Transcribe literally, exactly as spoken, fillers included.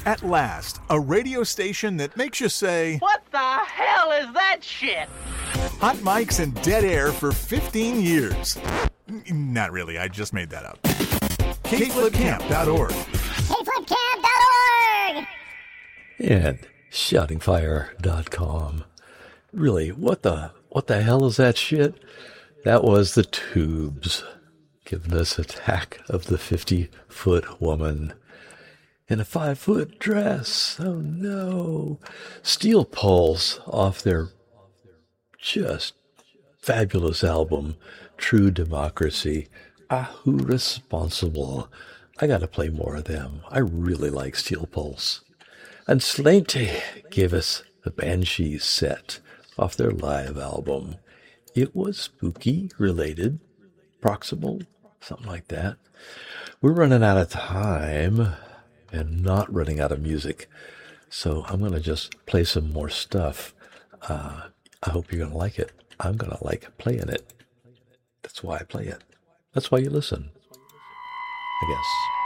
At last, a radio station that makes you say, "What the hell is that shit?" Hot mics and dead air for fifteen years. Not really, I just made that up. K Flip Camp dot org. K Flip Camp dot org. And Shouting Fire dot com. Really, what the what the hell is that shit? That was the Tubes giving us Attack of the fifty-foot Woman in a five-foot dress. Oh no. Steel Pulse off their just fabulous album, True Democracy. Ah, who responsible? I gotta play more of them. I really like Steel Pulse. And Slainte gave us the Banshees set off their live album. It was spooky related, proximal, something like that. We're running out of time and not running out of music. So I'm going to just play some more stuff. Uh, I hope you're going to like it. I'm going to like playing it. That's why I play it. That's why you listen, I guess.